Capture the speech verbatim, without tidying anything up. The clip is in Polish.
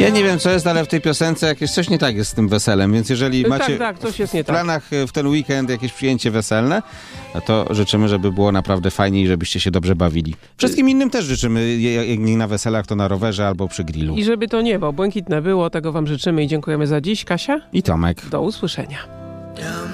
Ja nie wiem, co jest, ale w tej piosence jakieś coś nie tak jest z tym weselem, więc jeżeli macie tak, tak, coś jest nie w tak. planach w ten weekend jakieś przyjęcie weselne, to życzymy, żeby było naprawdę fajnie i żebyście się dobrze bawili. Wszystkim innym też życzymy, jak nie na weselach, to na rowerze albo przy grillu. I żeby to niebo błękitne było, tego wam życzymy i dziękujemy za dziś. Kasia? I Tomek. Do usłyszenia.